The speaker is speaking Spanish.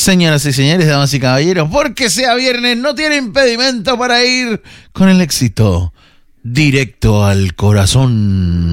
Señoras y señores, damas y caballeros, porque sea viernes no tiene impedimento para ir con el éxito directo al corazón.